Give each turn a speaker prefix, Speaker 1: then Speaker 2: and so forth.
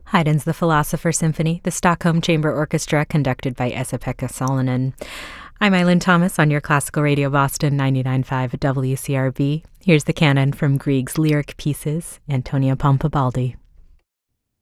Speaker 1: Haydn's The Philosopher Symphony, the Stockholm Chamber Orchestra, conducted by Esa-Pekka Salonen. I'm Eileen Thomas on your Classical Radio Boston 99.5 WCRB. Here's the canon from Grieg's lyric pieces, Antonio Pompabaldi.